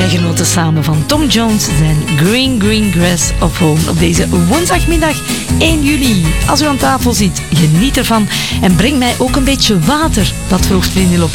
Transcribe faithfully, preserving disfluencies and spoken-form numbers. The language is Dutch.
wij genoten samen van Tom Jones en Green Green Grass of Home op deze woensdagmiddag één juli. Als u aan tafel zit, geniet ervan en breng mij ook een beetje water. Dat vroeg Penelope.